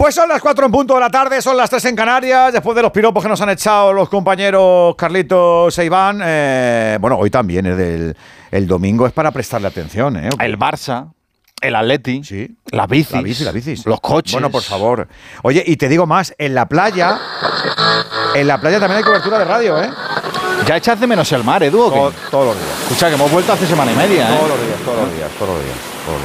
Pues son las 4 en punto de la tarde, son las 3 en Canarias, después de los piropos que nos han echado los compañeros Carlitos e Iván. Bueno, hoy también es el domingo, es para prestarle atención. El Barça, el Atleti, sí, las bicis, los coches. Bueno, por favor. Oye, y te digo más, en la playa también hay cobertura de radio, ¿eh? ¿Ya echas de menos el mar, Edu? Todos los días. Escucha, que hemos vuelto hace semana y media, ¿eh? Todos los días.